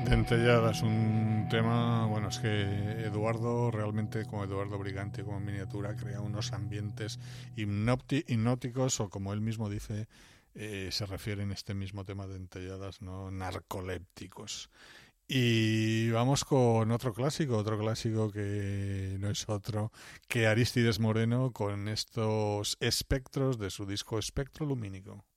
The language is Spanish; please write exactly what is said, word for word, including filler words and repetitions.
Dentelladas, un tema, bueno, es que Eduardo realmente, como Eduardo Brigante, como en miniatura, crea unos ambientes hipnóti- hipnóticos, o como él mismo dice, eh, se refiere en este mismo tema de Dentelladas, ¿no? Narcolépticos. Y vamos con otro clásico, otro clásico que no es otro que Arístides Moreno con estos espectros de su disco Espectro Lumínico.